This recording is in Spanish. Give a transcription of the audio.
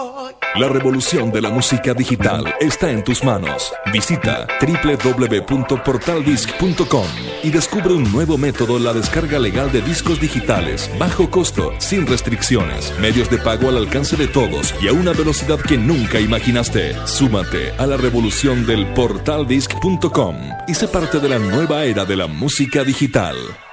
La revolución de la música digital está en tus manos. Visita www.portaldisc.com y descubre un nuevo método en la descarga legal de discos digitales, bajo costo, sin restricciones, medios de pago al alcance de todos y a una velocidad que nunca imaginaste. Súmate a la revolución del portaldisc.com y sé parte de la nueva era de la música digital.